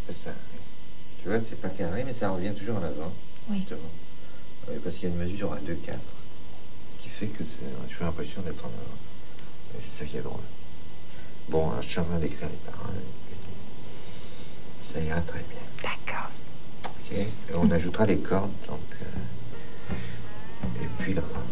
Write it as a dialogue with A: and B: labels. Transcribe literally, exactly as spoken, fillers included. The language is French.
A: C'est ça. Tu vois, c'est pas carré, mais ça revient toujours en avant.
B: Oui.
A: Justement. Oui, parce qu'il y a une mesure à deux quatre qui fait que c'est, j'ai l'impression d'être en avant. Et c'est ça qui est drôle. Bon, alors, je suis en train d'écrire les paroles. Ça ira très bien.
B: D'accord.
A: Ok. Et on ajoutera les cordes, donc. Euh, et puis le refrain.